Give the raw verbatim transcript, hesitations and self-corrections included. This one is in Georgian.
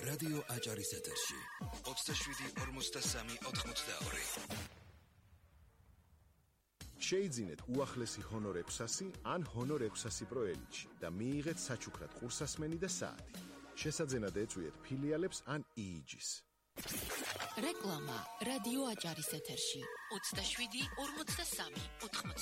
რადიო აჭარის ეთერში ოცდაშვიდი ორმოცდასამი ოთხმოცდაორი. შეიძინეთ უახლესი ჰონორ ექვსასი ან ჰონორ ექვსასი პრო ელიტში და მიიღეთ საჩუქრად ყურსასმენი და საათი. შესაძენად ეწვიეთ ფილიალებს ან იიჯის. რეკლამა რადიო აჭარის ეთერში ოცდაშვიდი ორმოცდასამი ოთხმოცდაორი.